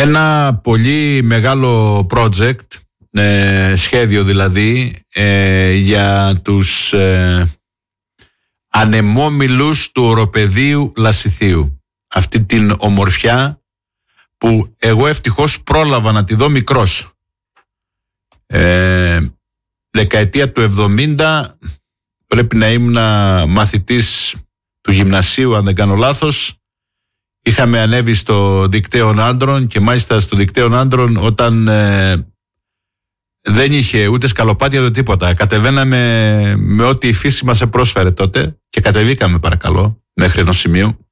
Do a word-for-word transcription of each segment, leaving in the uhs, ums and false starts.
Ένα πολύ μεγάλο project, ε, σχέδιο δηλαδή, ε, για τους ε, ανεμόμυλους του οροπεδίου Λασιθίου. Αυτή την ομορφιά που εγώ ευτυχώς πρόλαβα να τη δω μικρός. Ε, δεκαετία του εβδομήντα, πρέπει να ήμουν μαθητής του γυμνασίου αν δεν κάνω λάθος. Είχαμε ανέβει στο δικτύο άντρων και μάλιστα στο δικτύο άντρων όταν ε, δεν είχε ούτε σκαλοπάτια ούτε τίποτα. Κατεβαίναμε με ό,τι η φύση μας επρόσφερε τότε και κατεβήκαμε παρακαλώ μέχρι ενός σημείου.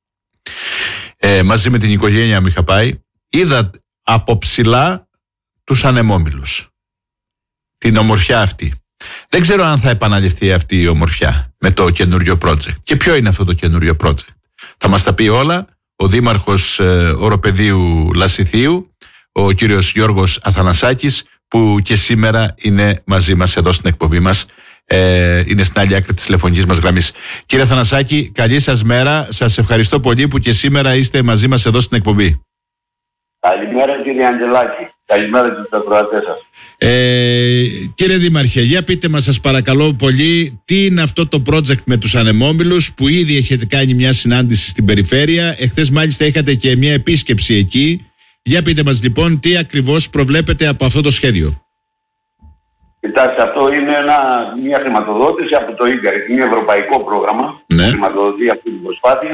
Ε, μαζί με την οικογένεια μου είχα πάει. Είδα από ψηλά τους ανεμόμυλους. Την ομορφιά αυτή. Δεν ξέρω αν θα επαναληφθεί αυτή η ομορφιά με το καινούριο project. Και ποιο είναι αυτό το καινούριο project? Θα μας τα πει όλα ο Δήμαρχος ε, Οροπεδίου Λασιθίου, ο κύριος Γιώργος Αθανασάκης, που και σήμερα είναι μαζί μας εδώ στην εκπομπή μας. Ε, είναι στην άλλη άκρη της τηλεφωνικής μας γραμμής. Κύριε Αθανασάκη, καλή σας μέρα. Σας ευχαριστώ πολύ που και σήμερα είστε μαζί μας εδώ στην εκπομπή. Καλημέρα κύριε Αγγελάκη. Καλημέρα στους ακροατές σας. Ε, κύριε Δήμαρχε, για πείτε μας σας παρακαλώ πολύ, τι είναι αυτό το project με τους ανεμόμυλους που ήδη έχετε κάνει μια συνάντηση στην περιφέρεια. Εχθές μάλιστα είχατε και μια επίσκεψη εκεί. Για πείτε μας λοιπόν τι ακριβώς προβλέπετε από αυτό το σχέδιο. Κοιτάξτε, αυτό είναι ένα, μια χρηματοδότηση από το ΙΚΑ, είναι ευρωπαϊκό πρόγραμμα, ναι. Χρηματοδοτεί αυτή την προσπάθεια.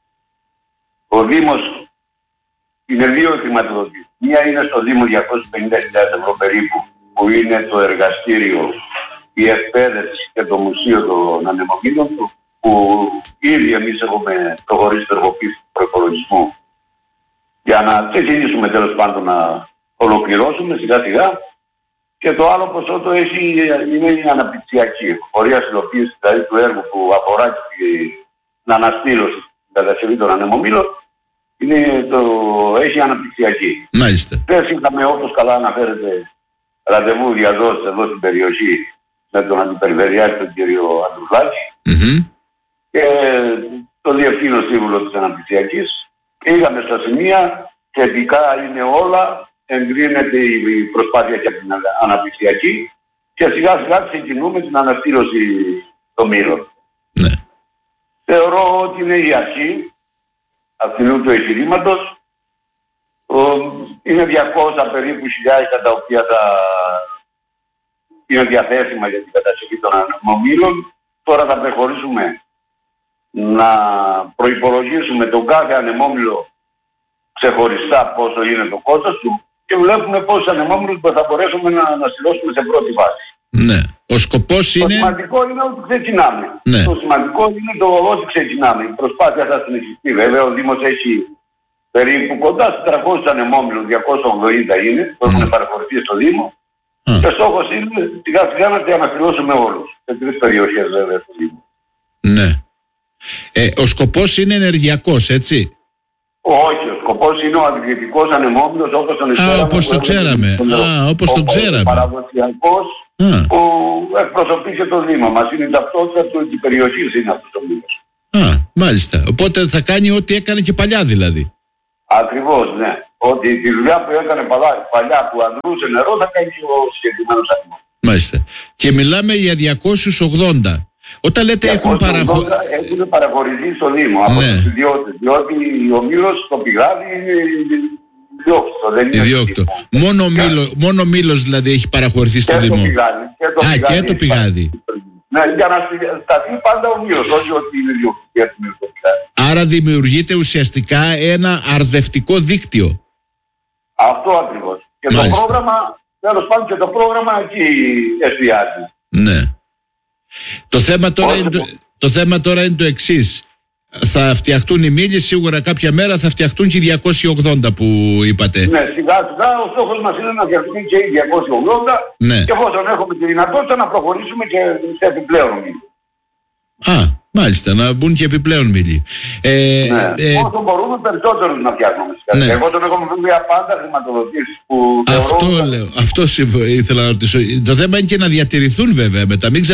Ο Δήμος είναι δύο χρηματοδοτήσεις. Μία είναι στο Δήμο διακόσιες πενήντα χιλιάδες ευρώ περίπου, που είναι το εργαστήριο, η εκπαίδευση και το μουσείο των ανεμομήλων, που ήδη εμείς έχουμε προχωρήσει την εργοποίηση του προϋπολογισμού για να ξεκινήσουμε τέλος πάντων να ολοκληρώσουμε σιγά σιγά. Και το άλλο ποσό το έχει, είναι η αναπτυξιακή πορεία υλοποίηση δηλαδή του έργου που αφορά την αναστήλωση, την κατασκευή των ανεμομήλων. Είναι το, έχει αναπτυξιακή. Μάλιστα. Πέρσι είχαμε, όπως καλά αναφέρεται, ραντεβού διαδόσεις εδώ στην περιοχή με τον Αντιπεριφερειάρχη, τον κύριο Αντρουλάκη, mm-hmm. και τον Διευθύνο Σύμβουλο της Αναπτυξιακής, και είχαμε στα σημεία θετικά είναι όλα, εγκρίνεται η προσπάθεια για την αναπτυξιακή και σιγά σιγά ξεκινούμε την αναστήλωση των μήλων. Ναι. Θεωρώ ότι είναι η αρχή αυτού του εγχειρήματος. Είναι διακόσια περίπου χιλιάδες τα οποία θα είναι διαθέσιμα για την κατασκευή των ανεμομήλων. Τώρα θα προχωρήσουμε να προϋπολογίσουμε τον κάθε ανεμόμυλο ξεχωριστά πόσο είναι το κόστος του και βλέπουμε πόσους ανεμόμυλους θα μπορέσουμε να αναστηλώσουμε σε πρώτη φάση. Ναι. Ο σκοπός είναι... Το σημαντικό είναι ότι ξεκινάμε. Ναι. Το σημαντικό είναι το ότι ξεκινάμε. Η προσπάθεια θα συνεχιστεί. Βέβαια ο Δήμος έχει περίπου κοντά στους τριακόσιους ανεμόμυλους, διακόσια ογδόντα είναι, που έχουν mm. παραχωρηθεί στο Δήμο. Mm. Και στόχος είναι σιγά σιγά να αναστηλώσουμε όλους. Σε τρεις περιοχές βέβαια στο Δήμο. Ναι. Ε, ο σκοπός είναι ενεργειακός, έτσι? Όχι, ο σκοπός είναι ο αντιβιωτικός ανεμόμυλος όπως τον ξέραμε. Α, όπως το ξέραμε. Α, όπως το ξέραμε. Ο παραδοσιακός που εκπροσωπεί και το Δήμο μας. Είναι η ταυτότητα του της περιοχής είναι αυτός ο μήλος. Α, μάλιστα. Οπότε θα κάνει ό,τι έκανε και παλιά δηλαδή. Ακριβώς, ναι. Ότι τη δουλειά που έκανε παλιά που αντρούσε νερό θα κάνει και ο συγκεκριμένος ανεμόμυλος. Μάλιστα. Και μιλάμε για διακόσιους ογδόντα. Όταν λέτε έχουν, παραχω... έχουν παραχωρηθεί στο Δήμο από ναι. τους ιδιώτες, διότι ο μήλος στο πηγάδι είναι ιδιόκτητο, δεν είναι ιδιόκτητο. Μόνο, μήλο, μόνο μήλος δηλαδή έχει παραχωρηθεί στο και Δήμο. Το πηγάδι, και το Α, πηγάδι. και το πηγάδι. Ναι, για να σταθεί πάντα ο μήλος, όχι ότι είναι ιδιόκτητο το πηγάδι. Άρα δημιουργείται ουσιαστικά ένα αρδευτικό δίκτυο. Αυτό ακριβώς. Και Μάλιστα. το πρόγραμμα, τέλος πάντων και το πρόγραμμα εκεί εστιάζει. Ναι. Το θέμα τώρα, είναι το, το θέμα τώρα είναι το εξής. Θα φτιαχτούν οι μήλοι, σίγουρα κάποια μέρα θα φτιαχτούν και οι διακόσιοι ογδόντα που είπατε. Ναι, σιγά σιγά ο στόχος μας είναι να φτιαχτούν και οι διακόσιοι ογδόντα ναι. και εφόσον έχουμε τη δυνατότητα να προχωρήσουμε και σε επιπλέον μήλοι. Α, μάλιστα, να μπουν και επιπλέον μήλοι. Ε, ναι, ε, όσο μπορούμε περισσότερους να φτιάχνουμε. Ναι. Εφόσον έχουμε βέβαια πάντα χρηματοδοτήσεις που αυτό θεωρώ... λέω, αυτό ήθελα να ρωτήσω. Το θέμα είναι και να διατηρηθούν βέβαια μετά, μην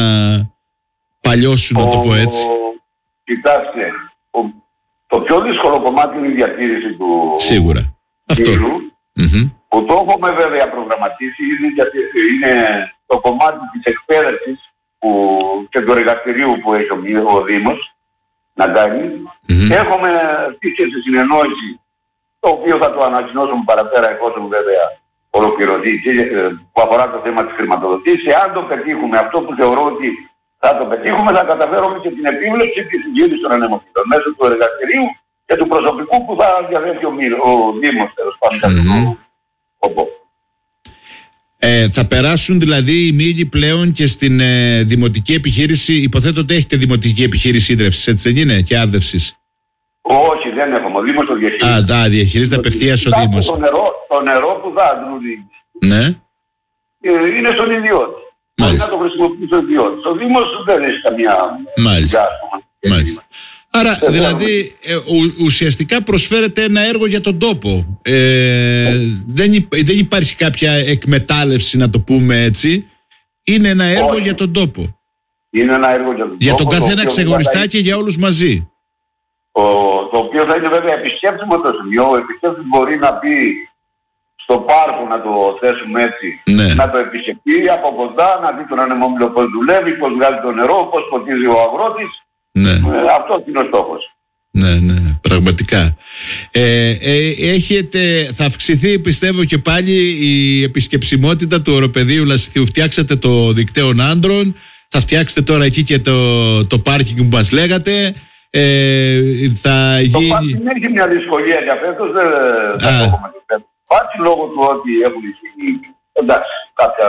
ξαναπαλιώσουν να το πω έτσι. Κοιτάξτε, ο, το πιο δύσκολο κομμάτι είναι η διατήρηση του... Σίγουρα. Αυτό. Mm-hmm. Που το έχουμε βέβαια προγραμματίσει, είναι, γιατί είναι το κομμάτι της εκπαίδευσης που, και του εργαστηρίου που έχει ο, ο Δήμος να κάνει. Mm-hmm. Έχουμε στήσει σε συνεννόηση, το οποίο θα το ανακοινώσουμε παραπέρα εφόσον βέβαια ολοκληρωθεί, που αφορά το θέμα της χρηματοδοτήσης. Εάν το πετύχουμε, αυτό που θεωρώ ότι θα το πετύχουμε, θα καταφέρουμε και την επίβλεψη της εγγύησης των ανεμοκτήτων μέσω του εργαστηρίου και του προσωπικού που θα διαθέσει ο, ο Δήμος, τέλος πάντων. Mm-hmm. Ε, θα περάσουν δηλαδή οι μήλοι πλέον και στην ε, δημοτική επιχείρηση. Υποθέτω ότι έχετε δημοτική επιχείρηση ίδρευσης, έτσι δεν είναι, και άρδευσης? Όχι, δεν έχουμε. Ο Δήμος το διαχειρίζεται. Α, διαχειρίζεται απευθείας ο Δήμος. Το νερό, το νερό που θα αντλούν, ναι, ε, είναι στον ιδιώτη. Μπορεί να το χρησιμοποιήσει ο ιδιώτης. Ο Δήμος δεν έχει καμία... Μάλιστα. Μάλιστα. Άρα δηλαδή ε, ου, ουσιαστικά προσφέρεται ένα έργο για τον τόπο. Ε, δεν, υπ, δεν υπάρχει κάποια εκμετάλλευση, να το πούμε έτσι. Είναι ένα έργο Όχι. για τον τόπο. Είναι ένα έργο για τον για τόπο. Για τον καθένα ξεχωριστά θα... και για όλους μαζί. Το, το οποίο θα είναι βέβαια επισκέψιμο το σημείο. Ο επισκέπτης μπορεί να πει στο πάρκο, να το θέσουμε έτσι, ναι. να το επισκεφτεί από κοντά, να δει τον ανεμόμυλο πώς δουλεύει, πώς βγάζει το νερό, πώς ποτίζει ο αγρότης. Ναι. Ε, αυτό είναι ο στόχος. Ναι, ναι, πραγματικά. Ε, ε, έχετε, θα αυξηθεί πιστεύω και πάλι η επισκεψιμότητα του οροπεδίου Λασιθίου. Φτιάξατε το δικτύο άντρων, θα φτιάξετε τώρα εκεί και το, το πάρκινγκ που μας λέγατε. Ε, θα το γίνει... πάρκινγκ έχει μια δυσκολία για φέτος, δεν θα το έχουμε το φέτος. Υπάρχει λόγω του ότι έχουν γίνει, εντάξει, κάποια...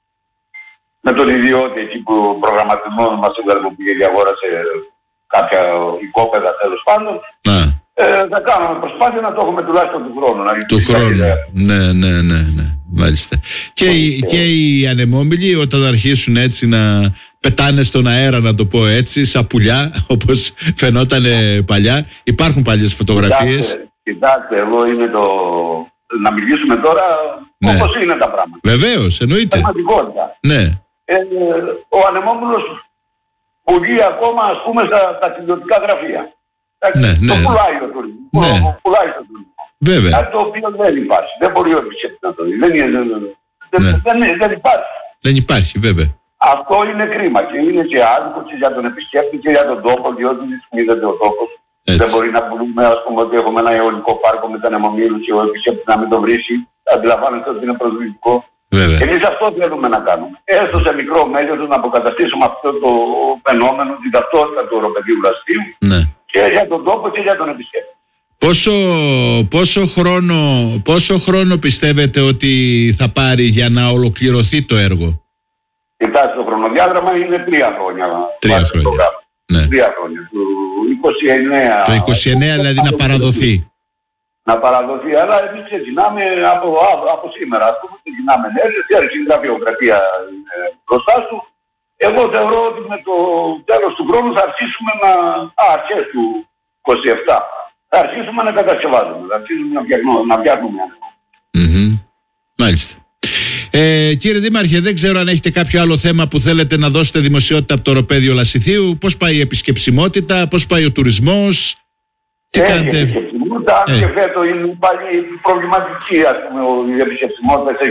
με τον ιδιώτη εκεί που ο προγραμματισμός μας έβγαλε που πήγε και αγόρασε κάποια οικόπεδα τέλος πάντων. Ε, θα κάνουμε προσπάθεια να το έχουμε τουλάχιστον του χρόνου. Να του χρόνου. Ναι, ναι, ναι, ναι. Μάλιστα. Και, okay. και οι ανεμόμυλοι όταν αρχίσουν έτσι να πετάνε στον αέρα, να το πω έτσι, σαν πουλιά, όπως φαινόταν παλιά. Υπάρχουν παλιές φωτογραφίες. Κοιτάξτε, κοιτάξτε, εγώ είναι το... να μιλήσουμε τώρα ναι. όπως είναι τα πράγματα. Βεβαίως, εννοείται. Πραγματικότητα. Ναι. Ε, ο ανεμόμυλος πουλεί ακόμα, ας πούμε, στα ταξιδιωτικά γραφεία. Ναι, το ναι. πουλάει ο τουρισμός. Ναι. Πουλάει το τουρισμό. Βέβαια. Κάτι το οποίο δεν υπάρχει. Δεν μπορεί ο επισκέπτης να το δει. Δεν, είναι, ναι. δεν, δεν υπάρχει. Δεν υπάρχει, βέβαια. Αυτό είναι κρίμα και είναι και άδικο και για τον επισκέπτη και για τον τόπο, διότι δυσκολεύεται ο τόπος. Δεν μπορεί να πουλούμε, ας πούμε, ότι έχουμε ένα αιωλικό πάρκο με τα ανεμομήλους και ο επισκέπτης να μην το βρίσκει. Αντιλαμβάνεστε ότι είναι προσβλητικό. Βέβαια. Εμείς αυτό θέλουμε να κάνουμε. Έστω σε μικρό μέγεθος να αποκαταστήσουμε αυτό το φαινόμενο, την ταυτότητα του οροπεδίου Λασιθίου ναι. και για τον τόπο και για τον επισκέπτη. Πόσο, πόσο, χρόνο, πόσο χρόνο πιστεύετε ότι θα πάρει για να ολοκληρωθεί το έργο? Κοιτάξτε, το χρονοδιάγραμμα είναι τρία χρόνια. Τρία χρόνια. Ναι. Τρία χρόνια. Το είκοσι εννέα. Το είκοσι εννέα δηλαδή να παραδοθεί. Να παραδοθεί, αλλά εμείς ξεκινάμε από, από σήμερα. Ας πούμε, ξεκινάμε νέες, η γραφειοκρατία μπροστά του. Εγώ θεωρώ ότι με το τέλος του χρόνου θα αρχίσουμε να... Α, αρχές του είκοσι επτά. Θα αρχίσουμε να κατασκευάζουμε, θα αρχίσουμε να φτιάχνουμε. Να φτιάχνουμε. Mm-hmm. Μάλιστα. Ε, κύριε Δήμαρχε, δεν ξέρω αν έχετε κάποιο άλλο θέμα που θέλετε να δώσετε δημοσιότητα από το οροπέδιο Λασιθίου. Πώς πάει η επισκεψιμότητα, πώς πάει ο τουρισμός, τι έχει κάνετε? επισκεψιμότητα, αν ε. και φέτο είναι πάλι προβληματική, ας πούμε, η επισκεψιμότητα.